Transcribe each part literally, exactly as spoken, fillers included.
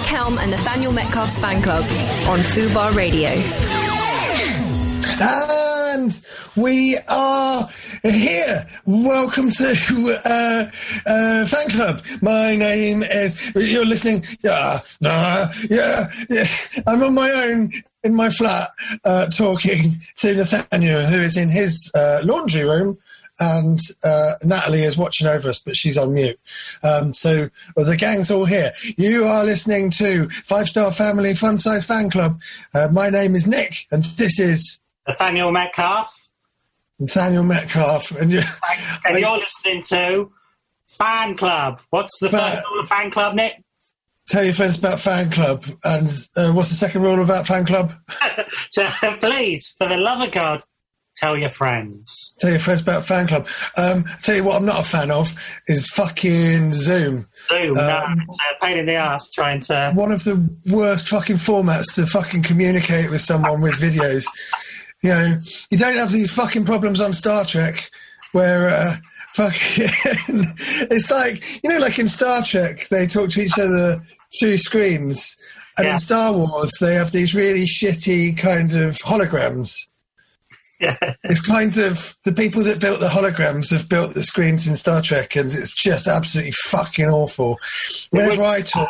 Helm and Nathaniel Metcalf's fan club on Fubar Radio. And we are here. Welcome to uh, uh, Fan Club. My name is... You're listening... Yeah, uh, yeah, yeah. I'm on my own in my flat uh, talking to Nathaniel, who is in his uh, laundry room, and uh, Natalie is watching over us, but she's on mute. Um, so well, the gang's all here. You are listening to Five Star Family Fun Size Fan Club. Uh, my name is Nick, and this is... Nathaniel Metcalf. Nathaniel Metcalf. And you're, and you're listening to Fan Club. What's the Fan, first rule of Fan Club, Nick? Tell your friends about Fan Club. And uh, what's the second rule about Fan Club? So, please, for the love of God, tell your friends. Tell your friends about Fan Club. Um, tell you what I'm not a fan of is fucking Zoom. Zoom, um, no, it's a pain in the ass trying to... One of the worst fucking formats to fucking communicate with someone with videos. You know, you don't have these fucking problems on Star Trek where uh, fucking... it's like, you know, like in Star Trek, they talk to each other through screens. And yeah. In Star Wars, they have these really shitty kind of holograms. Yeah. It's kind of the people that built the holograms have built the screens in Star Trek, and it's just absolutely fucking awful. Whenever I talk,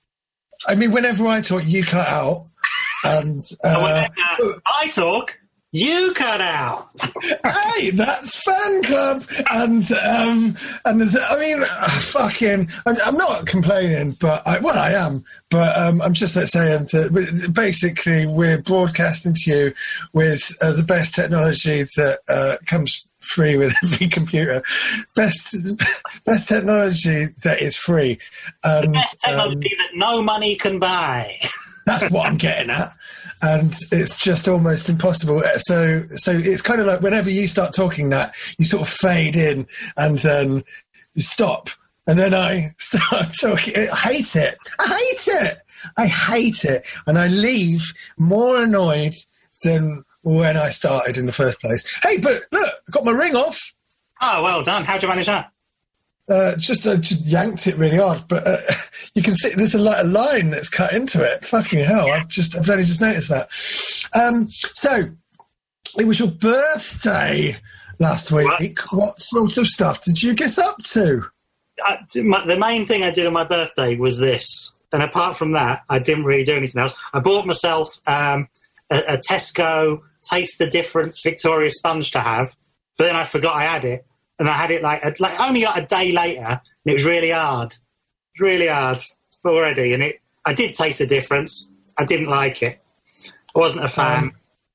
I mean, whenever I talk, you cut out, and uh, whenever I talk, you cut out. Hey, that's Fan Club, and um, and th- I mean, uh, fucking, I'm, I'm not complaining, but I, well, I am, but um, I'm just like, saying that basically we're broadcasting to you with uh, the best technology that uh, comes free with every computer, best best technology that is free, and, the best technology um, that no money can buy. That's what I'm getting at. And it's just almost impossible. So so it's kind of like whenever you start talking that, you sort of fade in and then you stop. And then I start talking. I hate it. I hate it. I hate it. And I leave more annoyed than when I started in the first place. Hey, but look, I got my ring off. Oh, well done. How'd you manage that? Uh, just I just yanked it really hard, but uh, you can see there's a, like, a line that's cut into it. Fucking hell! I've just I've only just noticed that. Um, so it was your birthday last week. What? what sort of stuff did you get up to? I, my, the main thing I did on my birthday was this, and apart from that, I didn't really do anything else. I bought myself um, a, a Tesco Taste the Difference Victoria sponge to have, but then I forgot I had it. And I had it like, a, like only like a day later, and it was really hard, really hard already. And it, I did taste the difference. I didn't like it. I wasn't a fan.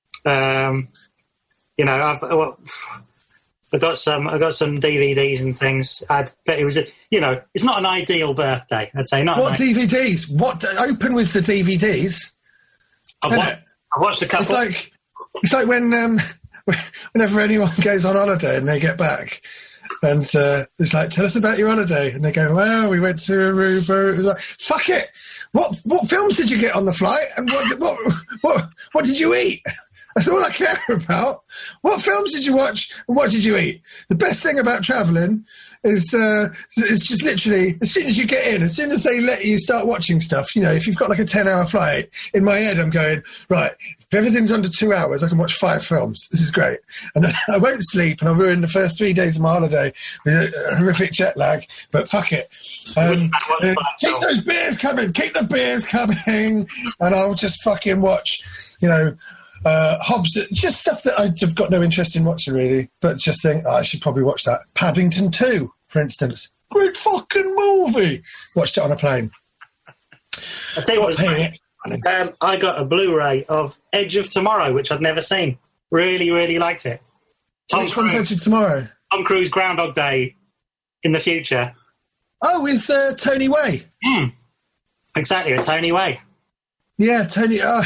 Um, you know, I've well, I got some, I got some D V Ds and things. I'd, but it was, a, you know, it's not an ideal birthday. I'd say not. What D V Ds? What open with the D V Ds? I watched, I watched a couple. It's like, it's like when. Um, Whenever anyone goes on holiday and they get back, and uh, it's like, tell us about your holiday, and they go, well, we went to Aruba. It was like, fuck it. What what films did you get on the flight, and what what what what did you eat? That's all I care about. What films did you watch, and what did you eat? The best thing about travelling is uh, it's just literally as soon as you get in, as soon as they let you start watching stuff. You know, if you've got like a ten-hour flight, in my head, I'm going right. If everything's under two hours, I can watch five films. This is great. And then I won't sleep, and I'll ruin the first three days of my holiday with a horrific jet lag. But fuck it. Um, uh, keep those beers coming. Keep the beers coming. And I'll just fucking watch, you know, uh, Hobbs. Just stuff that I've got no interest in watching, really. But just think, oh, I should probably watch that. Paddington two, for instance. Great fucking movie. Watched it on a plane. I'll tell you what was great. Um, I got a Blu-ray of Edge of Tomorrow, which I'd never seen. Really, really liked it. Tom Which Cruise, one's Edge of Tomorrow? Tom Cruise Groundhog Day in the future. Oh, with uh, Tony Way. Mm. Exactly, with Tony Way. Yeah, Tony. Uh,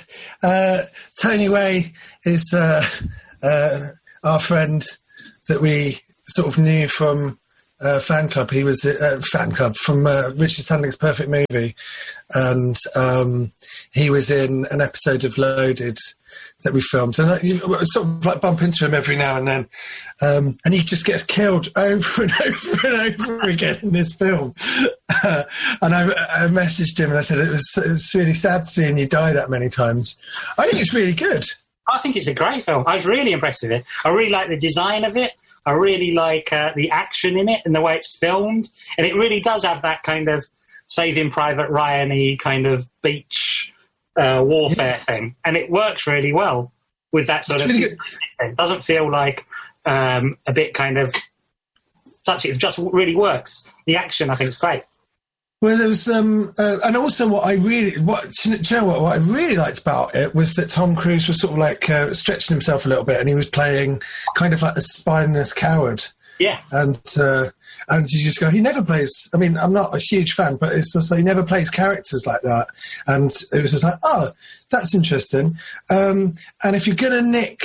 uh, Tony Way is uh, uh, our friend that we sort of knew from uh, fan club. He was uh, fan club from uh, Richard Sandling's Perfect Movie, and um, he was in an episode of Loaded that we filmed, and like, you sort of like bump into him every now and then, um, and he just gets killed over and over and over again in this film. Uh, and I, I messaged him and I said it was it was really sad seeing you die that many times. I think it's really good. I think it's a great film. I was really impressed with it. I really like the design of it. I really like uh, the action in it and the way it's filmed, and it really does have that kind of Saving Private Ryan-y kind of beach Uh, warfare yeah. thing, and it works really well with that sort it's of really thing. It doesn't feel like um, a bit kind of touchy. It just really works. The action, I think, is great. Well, there was, um, uh, and also what I really, what do you know what, what I really liked about it was that Tom Cruise was sort of like uh, stretching himself a little bit, and he was playing kind of like the spineless coward. Yeah, and. Uh, And you just go, he never plays, I mean, I'm not a huge fan, but it's just like he never plays characters like that. And it was just like, oh, that's interesting. Um, and if you're going to nick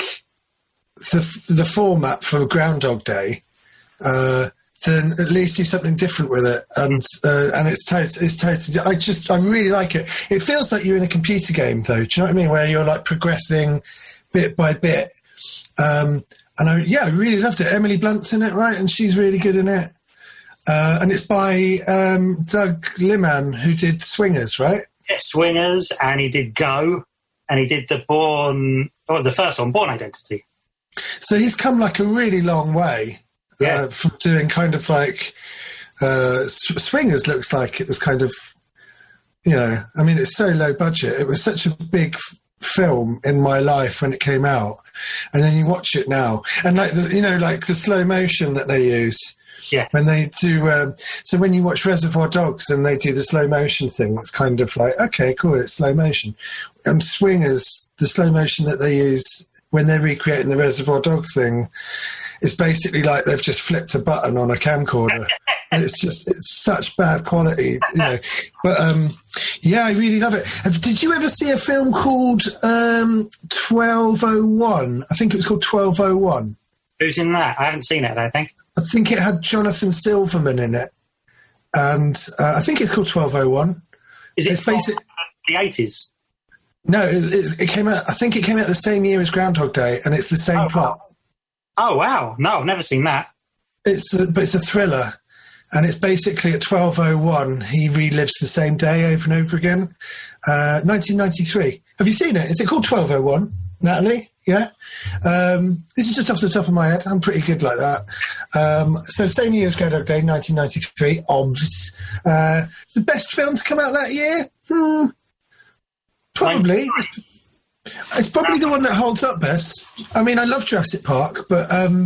the the format for Groundhog Day, uh, then at least do something different with it. And uh, and it's totally, it's totally, I just, I really like it. It feels like you're in a computer game, though. Do you know what I mean? Where you're like progressing bit by bit. Um, and I, yeah, I really loved it. Emily Blunt's in it, right? And she's really good in it. Uh, and it's by um, Doug Liman, who did Swingers, right? Yeah, Swingers, and he did Go, and he did the Bourne, or the first one, Bourne Identity. So he's come like a really long way yeah. uh, from doing kind of like uh, Swingers. Looks like it was kind of, you know, I mean, it's so low budget. It was such a big f- film in my life when it came out, and then you watch it now, and like the, you know, like the slow motion that they use. Yes. When they do, um, so when you watch Reservoir Dogs and they do the slow motion thing, it's kind of like, okay, cool, it's slow motion. Um, Swingers, the slow motion that they use when they're recreating the Reservoir Dogs thing, is basically like they've just flipped a button on a camcorder, and it's just it's such bad quality, you know. But um, yeah, I really love it. Did you ever see a film called um, twelve oh one? I think it was called twelve oh one. Who's in that? I haven't seen it, I think. I think it had Jonathan Silverman in it, and uh, I think it's called twelve oh one. Is it it's basic- the eighties? No, it, it's, it came out. I think it came out the same year as Groundhog Day, and it's the same oh, plot. Oh wow! No, I've never seen that. It's a, but it's a thriller, and it's basically at twelve oh one he relives the same day over and over again. Uh, nineteen ninety-three. Have you seen it? Is it called twelve oh one, Natalie? Yeah, um, this is just off the top of my head. I'm pretty good like that. Um, so same year as Groundhog Day, nineteen ninety-three, obvs. Uh, the best film to come out that year? Hmm, probably. It's probably the one that holds up best. I mean, I love Jurassic Park, but um,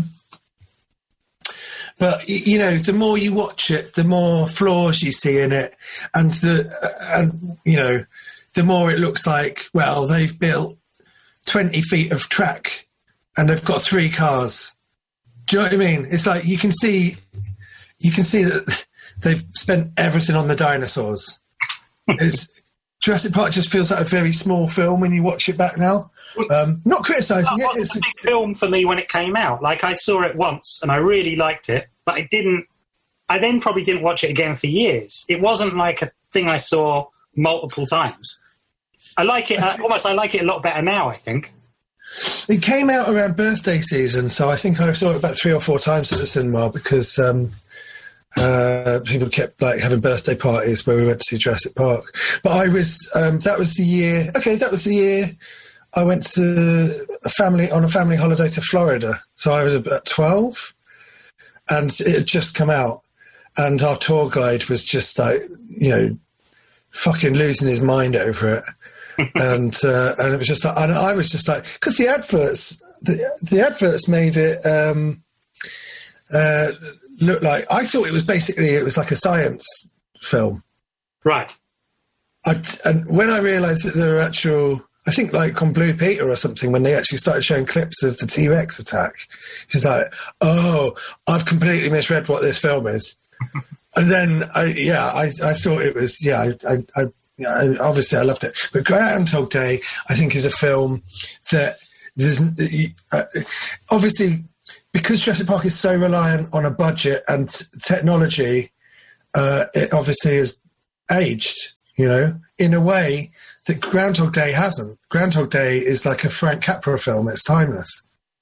but you know, the more you watch it, the more flaws you see in it, and the and you know, the more it looks like, well, they've built twenty feet of track and they've got three cars. Do you know what I mean? It's like you can see you can see that they've spent everything on the dinosaurs. It's, Jurassic Park just feels like a very small film when you watch it back now. Um, not criticising it. It's a big film for me when it came out. Like, I saw it once and I really liked it, but I didn't. I then probably didn't watch it again for years. It wasn't like a thing I saw multiple times. I like it, uh, almost I like it a lot better now, I think. It came out around birthday season, so I think I saw it about three or four times at the cinema because um, uh, people kept like having birthday parties where we went to see Jurassic Park. But I was, um, that was the year, okay, that was the year I went to a family, on a family holiday to Florida. So I was about twelve and it had just come out. And our tour guide was just like, you know, fucking losing his mind over it. and uh, and it was just like, and I was just like, because the adverts, the, the adverts made it um, uh, look like, I thought it was basically, it was like a science film. Right. I, and when I realised that there were actual, I think like on Blue Peter or something, when they actually started showing clips of the T-Rex attack, she's like, oh, I've completely misread what this film is. And then, I yeah, I, I thought it was, yeah, I, I, I Yeah, obviously I loved it. But Groundhog Day, I think, is a film that there's uh, obviously because Jurassic Park is so reliant on a budget and t- technology, uh, it obviously is aged, you know, in a way that Groundhog Day hasn't. Groundhog Day is like a Frank Capra film. It's timeless.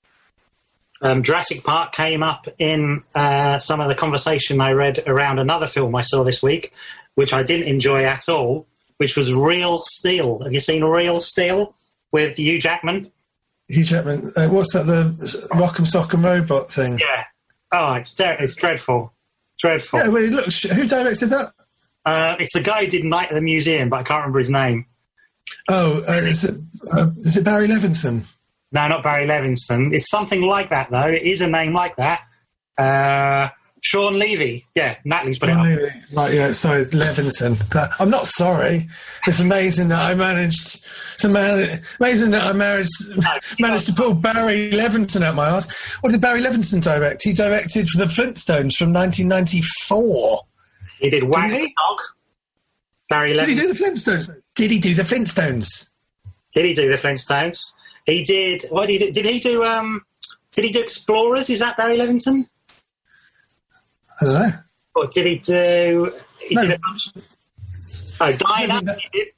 Um, Jurassic Park came up in uh, some of the conversation I read around another film I saw this week, which I didn't enjoy at all, which was Real Steel. Have you seen Real Steel with Hugh Jackman? Hugh Jackman. Uh, what's that, the Rock'em Sock'em Robot thing? Yeah. Oh, it's ter- it's dreadful. Dreadful. Yeah, well, look, who directed that? Uh, it's the guy who did Night at the Museum, but I can't remember his name. Oh, uh, is it uh, is it Barry Levinson? No, not Barry Levinson. It's something like that, though. It is a name like that. Uh, Sean Levy. Yeah, Natalie's put it up. Right, yeah, sorry, Levinson. Uh, I'm not sorry. It's amazing that I managed. It's ama- amazing that I managed No, managed to pull Barry Levinson out my ass. What did Barry Levinson direct? He directed for the Flintstones from nineteen ninety-four. He did Wag Didn't the he? Dog. Barry Did he Levinson. do the Flintstones? Did he do the Flintstones? Did he do the Flintstones? He did. What did he do? Did he do? Um, did he do Explorers? Is that Barry Levinson? I don't know. Or did he do? He No. did a bunch. Oh, Dinah. No. He did.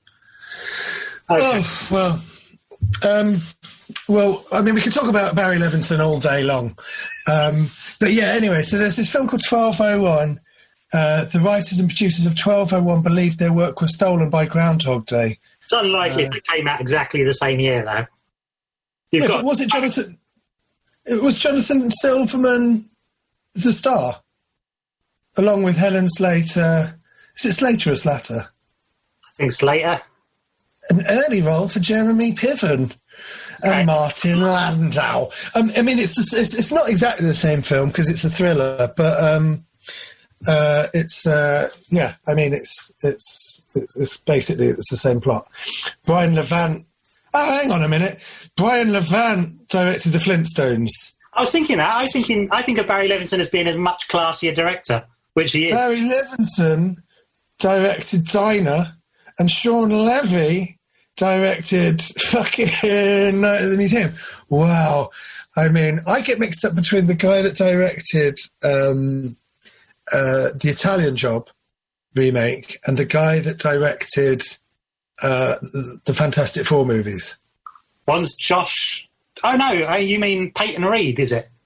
Okay. Oh, well. Um, well, I mean, we could talk about Barry Levinson all day long. Um, but yeah, anyway, so there's this film called twelve oh one. Uh, the writers and producers of twelve oh one believed their work was stolen by Groundhog Day. It's unlikely Uh, if it came out exactly the same year, though. You've Yeah, got. but was it Jonathan? It was Jonathan Silverman, the star, along with Helen Slater. Is it Slater or Slatter? I think Slater. An early role for Jeremy Piven and Okay. Martin Landau. Um, I mean, it's, the, it's it's not exactly the same film because it's a thriller, but um, uh, it's uh, yeah. I mean, it's it's it's basically it's the same plot. Brian Levant. Oh, hang on a minute. Brian Levant directed the Flintstones. I was thinking that. I was thinking. I think of Barry Levinson as being a much classier director, which he is. Barry Levinson directed Dinah, and Sean Levy directed fucking Night at the Museum. Wow. I mean, I get mixed up between the guy that directed um, uh, the Italian Job remake and the guy that directed uh, the Fantastic Four movies. One's Josh. Oh no, uh, you mean Peyton Reed? Is it?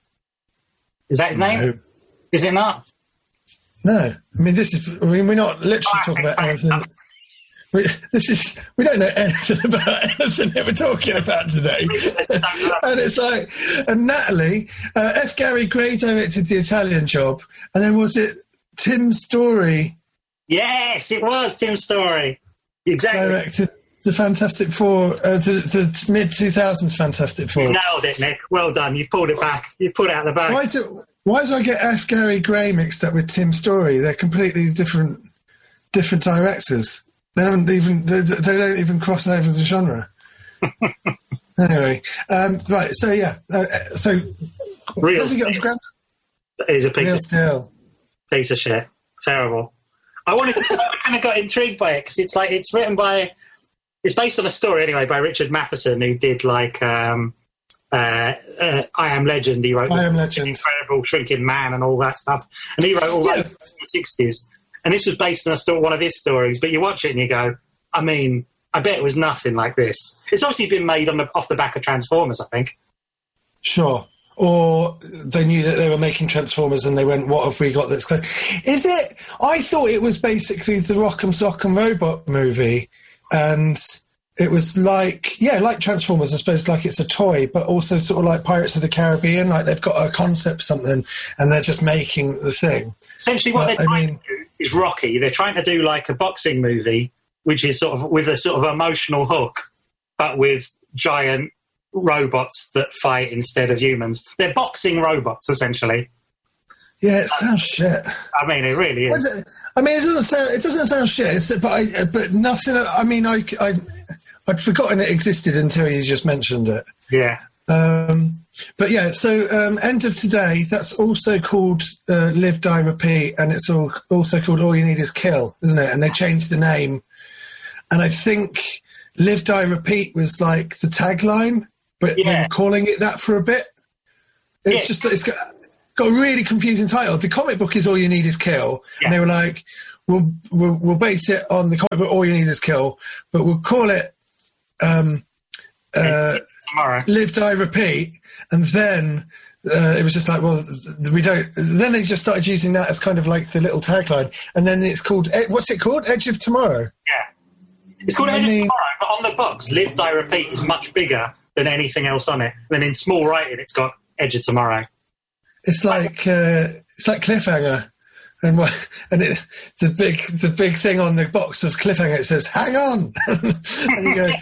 Is that his name? No. Is it not? No. I mean, this is, I mean, we're not literally talking about anything. We, this is, we don't know anything about anything that we're talking about today. And it's like, and Natalie, uh, F. Gary Gray directed the Italian Job, and then was it Tim Story Yes, it was Tim Story. Exactly. directed the Fantastic Four, uh, the, the mid two thousands Fantastic Four? You nailed it, Nick. Well done. You've pulled it back. You've pulled it out of the bag. Why do why do I get F. Gary Gray mixed up with Tim Story? They're completely different different directors. They haven't even they, they don't even cross over the genre. Anyway, um, right. So yeah. Uh, so Real how did we get onto Grand? It is a piece Real of Steel. piece of shit. Terrible. I wanted to, I kind of got intrigued by it because it's like it's written by. It's based on a story anyway by Richard Matheson, who did like um, uh, uh, I Am Legend. He wrote I Am the Legend. Incredible Shrinking Man and all that stuff, and he wrote all Yeah. that in the sixties. And this was based on a story, one of his stories. But you watch it and you go, I mean, I bet it was nothing like this. It's obviously been made on the, off the back of Transformers, I think. Sure. Or they knew that they were making Transformers and they went, what have we got that's close? Is it? I thought it was basically the Rock'em Sock'em Robot movie. And it was like, yeah, like Transformers, I suppose, like it's a toy, but also sort of like Pirates of the Caribbean, like they've got a concept, something, and they're just making the thing. Essentially what But, they're I trying mean- to do is Rocky. They're trying to do like a boxing movie, which is sort of with a sort of emotional hook, but with giant robots that fight instead of humans. They're boxing robots, essentially. Yeah, it sounds shit. I mean, it really What is. is it? I mean, it doesn't sound. It doesn't sound shit. It's, but I, but nothing. I mean, I, I, I'd forgotten it existed until you just mentioned it. Yeah. Um, but yeah, so um, End of Today. That's also called uh, Live, Die, Repeat, and it's all, also called All You Need Is Kill, isn't it? And they changed the name, and I think Live, Die, Repeat was like the tagline, but they Yeah. were calling it that for a bit. It's Yeah. just it's got, got a really confusing title. The comic book is All You Need Is Kill, Yeah. and they were like, we'll, we'll we'll base it on the comic book All You Need Is Kill, but we'll call it um, uh, Tomorrow. Live, Die, Repeat, and then. Uh, it was just like, well, th- we don't. Then they just started using that as kind of like the little tagline, and then it's called. What's it called? Edge of Tomorrow. Yeah. It's called I Edge mean- of Tomorrow, but on the box, Live, Die, Repeat is much bigger than anything else on it. And then in small writing, it's got Edge of Tomorrow. It's like uh, it's like Cliffhanger, and what, and it, the big the big thing on the box of Cliffhanger, it says "Hang on," and you go.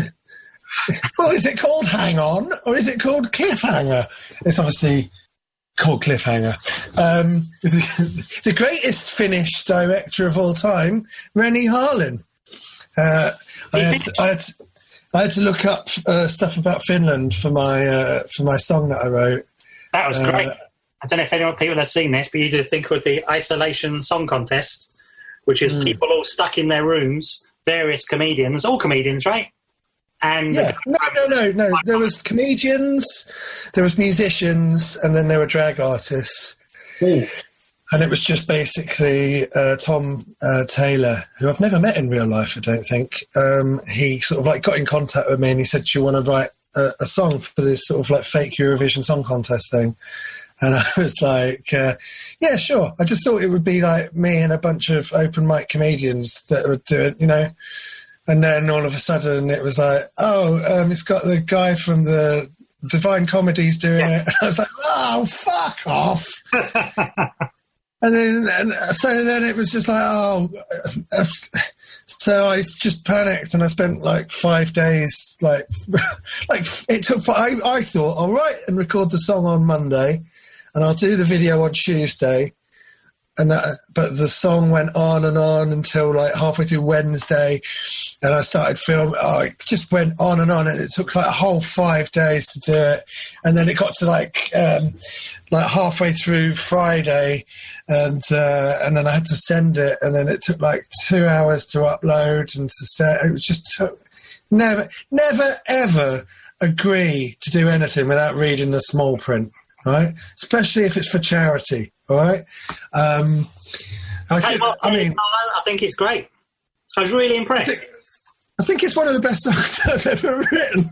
Well, is it called Hang On or is it called Cliffhanger? It's obviously called Cliffhanger. Um, the, the greatest Finnish director of all time, Rennie Harlin. Uh, I, had to, I, had to, I had to look up uh, stuff about Finland for my uh, for my song that I wrote. That was great. Uh, I don't know if anyone people have seen this, but you did think with the Isolation Song Contest, which is Mm. people all stuck in their rooms, various comedians, all comedians, right? And Yeah, no, no, no, no. There was comedians, there was musicians, and then there were drag artists. Ooh. And it was just basically uh, Tom uh, Taylor, who I've never met in real life, I don't think. Um, he sort of like got in contact with me and he said, "Do you want to write a, a song for this sort of like fake Eurovision Song Contest thing?" And I was like, uh, yeah, sure. I just thought it would be like me and a bunch of open mic comedians that would do it, you know. And then all of a sudden it was like, oh, um, it's got the guy from the Divine Comedies doing Yeah. it. I was like, oh, fuck off. And then, and so then it was just like, oh, uh, so I just panicked and I spent like five days, like, like it took, I, I thought, I'll write and record the song on Monday and I'll do the video on Tuesday. And that, but the song went on and on until like halfway through Wednesday, and I started filming. Oh, it just went on and on, and it took like a whole five days to do it. And then it got to like um, like halfway through Friday, and uh, and then I had to send it, and then it took like two hours to upload and to send. It was just took, never, never, ever agree to do anything without reading the small print, right? Especially if it's for charity. All right. Um, I, Hey, could- well, I mean, I think it's great. I was really impressed. I think, I think it's one of the best songs I've ever written.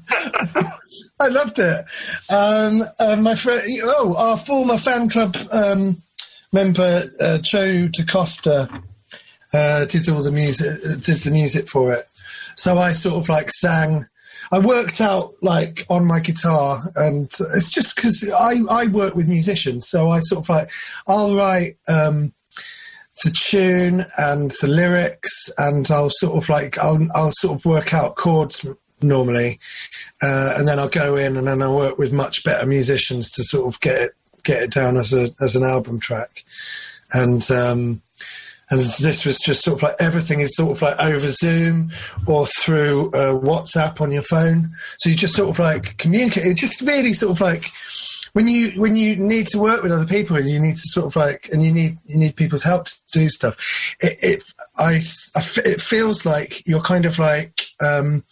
I loved it. Um, uh, my friend, oh, our former fan club um, member uh, Joe DaCosta uh, did all the music. Did the music for it. So I sort of like sang. I worked out like on my guitar, and it's just because I, I work with musicians, so I sort of like I'll write um, the tune and the lyrics, and I'll sort of like I'll I'll sort of work out chords normally, uh, and then I'll go in and then I'll work with much better musicians to sort of get it get it down as a as an album track, and. Um, And this was just sort of like everything is sort of like over Zoom or through uh, WhatsApp on your phone. So you just sort of like communicate. It just really sort of like when you when you need to work with other people and you need to sort of like and you need you need people's help to do stuff. It it I, I it feels like you're kind of like. Um,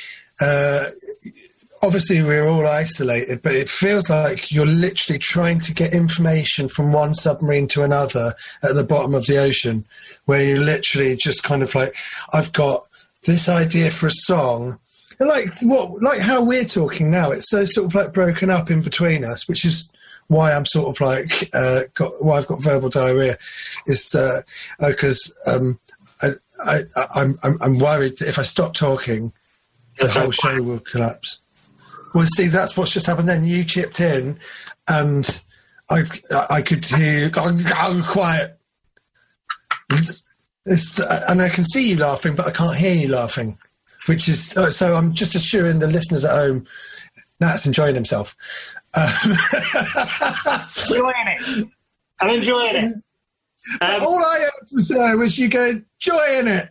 uh, Obviously, we're all isolated, but it feels like you're literally trying to get information from one submarine to another at the bottom of the ocean, where you literally just kind of like, I've got this idea for a song. And like what, like how we're talking now, it's so sort of like broken up in between us, which is why I'm sort of like, uh, got, why I've got verbal diarrhea, is because uh, uh, um, I, I, I'm, I'm, I'm worried that if I stop talking, the whole show will collapse. Well, see, that's what's just happened then. You chipped in, and I I could hear you go, go quiet. It's, and I can see you laughing, but I can't hear you laughing, which is... So I'm just assuring the listeners at home, Nat's enjoying himself. Um, enjoying it. I'm enjoying it. Um, all I heard was, uh, was you go, enjoying it.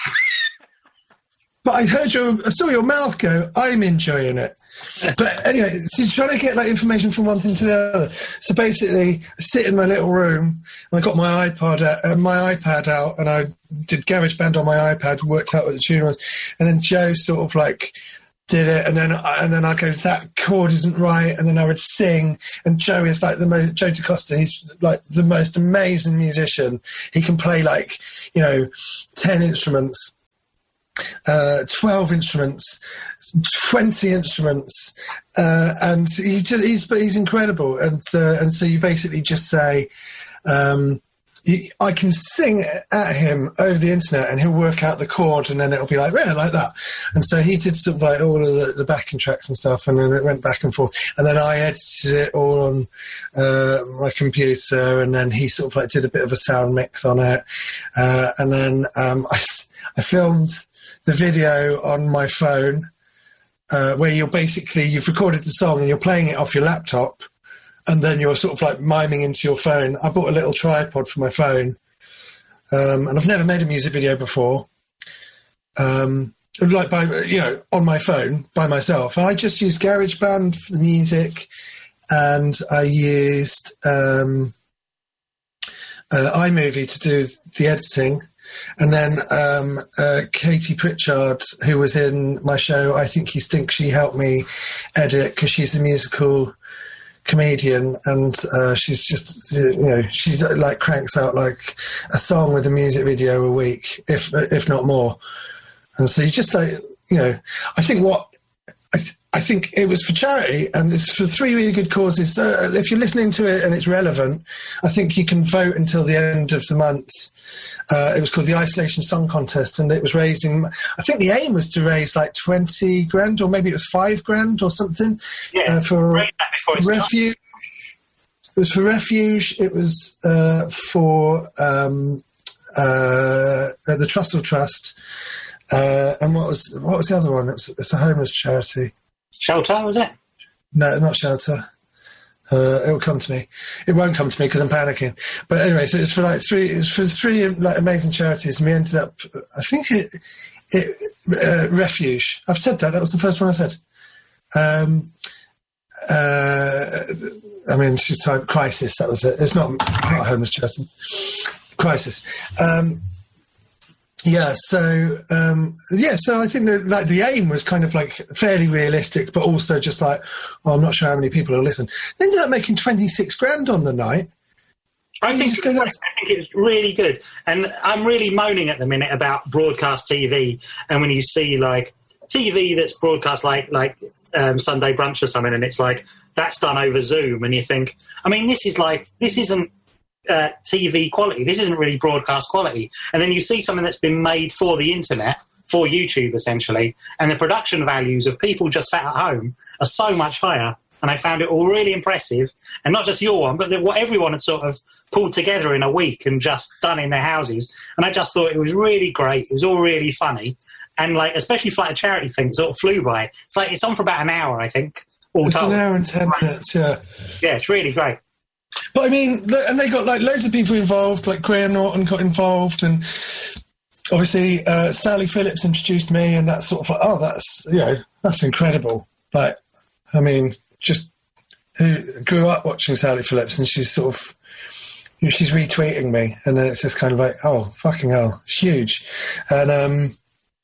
But I heard your... I saw your mouth go, I'm enjoying it. But anyway, so trying to get like information from one thing to the other. So basically, I sit in my little room, and I got my iPod, out, uh, my iPad out, and I did GarageBand on my iPad, worked out what the tune was, and then Joe sort of like did it, and then and then I go, that chord isn't right, and then I would sing. And Joe is like the most, Joe DaCosta, he's like the most amazing musician. He can play like, you know, ten instruments, uh, twelve instruments, twenty instruments, uh, and he just, he's he's incredible. And uh, and so you basically just say, um, I can sing at him over the internet and he'll work out the chord and then it'll be like, yeah, like that. And so he did sort of like all of the, the backing tracks and stuff, and then it went back and forth. And then I edited it all on uh, my computer, and then he sort of like did a bit of a sound mix on it. Uh, and then um, I, I filmed the video on my phone uh, where you're basically, you've recorded the song and you're playing it off your laptop, and then you're sort of like miming into your phone. I bought a little tripod for my phone. Um, and I've never made a music video before. Um, like by, you know, on my phone by myself. And I just used GarageBand for the music, and I used um, uh, iMovie to do the editing. And then um, uh, Katie Pritchard, who was in my show, I Think He Stinks, she helped me edit because she's a musical comedian, and uh, she's just, you know, she's like cranks out like a song with a music video a week, if if not more. And so you just like, you know, I think what I, th- I think it was for charity, and it's for three really good causes. So if you're listening to it and it's relevant, I think you can vote until the end of the month. Uh, it was called the Isolation Song Contest, and it was raising, I think the aim was to raise like twenty grand, or maybe it was five grand or something. Yeah, uh, for raise that before it's refuge. Done. It was for refuge. It was uh, for um, uh, the Trussell Trust. Uh, and what was what was the other one? It was, it's a homeless charity. Shelter, was it? No, not Shelter. Uh, it will come to me. It won't come to me because I'm panicking. But anyway, so it's for like three. It's for three like amazing charities, and we ended up. I think it. it uh, Refuge. I've said that. That was the first one I said. Um, uh, I mean, she's typed Crisis. That was it. It's not, not a homeless charity. Crisis. Um, Yeah, so um, yeah, so I think that like the aim was kind of like fairly realistic, but also just like, well, I'm not sure how many people will listen. They ended up making twenty-six grand on the night. I think, go, I think it was really good. And I'm really moaning at the minute about broadcast T V. And when you see like T V that's broadcast like like um, Sunday Brunch or something, and it's like that's done over Zoom, and you think, I mean, this is like this isn't. Uh, T V quality. This isn't really broadcast quality. And then you see something that's been made for the internet, for YouTube essentially, and the production values of people just sat at home are so much higher. And I found it all really impressive. And not just your one, but the, what everyone had sort of pulled together in a week and just done in their houses. And I just thought it was really great. It was all really funny. And like, especially for like a charity thing, it sort of flew by. It's like, it's on for about an hour, I think. All it's told. an hour and ten minutes, yeah. Yeah, it's really great. But I mean, and they got like loads of people involved, like Graham Norton got involved, and obviously uh, Sally Phillips introduced me, and that's sort of like, oh, that's, you know, that's incredible. Like, I mean, just who grew up watching Sally Phillips, and she's sort of, you know, she's retweeting me, and then it's just kind of like, oh, fucking hell, it's huge. And um,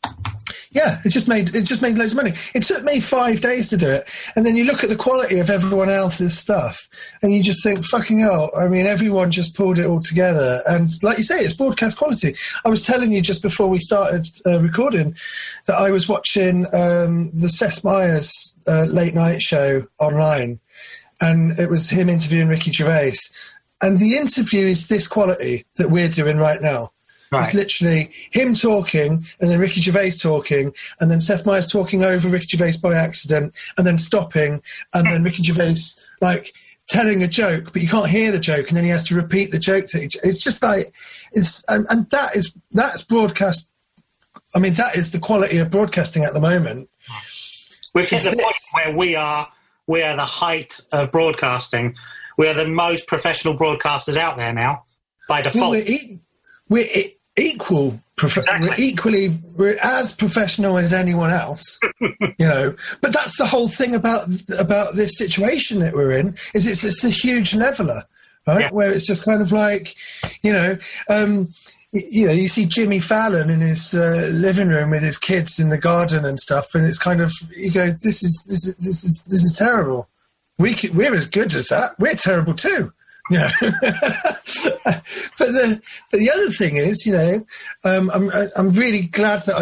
yeah, it just made it just made loads of money. It took me five days to do it, and then you look at the quality of everyone else's stuff, and you just think, "Fucking hell!" I mean, everyone just pulled it all together, and like you say, it's broadcast quality. I was telling you just before we started uh, recording that I was watching um, the Seth Meyers uh, late night show online, and it was him interviewing Ricky Gervais, and the interview is this quality that we're doing right now. Right. It's literally him talking, and then Ricky Gervais talking, and then Seth Meyers talking over Ricky Gervais by accident, and then stopping, and then Ricky Gervais like telling a joke, but you can't hear the joke, and then he has to repeat the joke. To each, it's just like, it's and, and that is that's broadcast. I mean, that is the quality of broadcasting at the moment. We've hit the point where we are we are the height of broadcasting. We are the most professional broadcasters out there now, by default. We're, e- we're e- equal. Prof- exactly. We're equally. We're as professional as anyone else, you know. But that's the whole thing about about this situation that we're in. Is it's it's a huge leveler, right? Yeah. Where it's just kind of like, you know, um, you know, you see Jimmy Fallon in his uh, living room with his kids in the garden and stuff, and it's kind of, you go, this is this is this is this is terrible. We could, we're as good as that. We're terrible too. You know. but the but the other thing is, you know, um, I'm I'm really glad that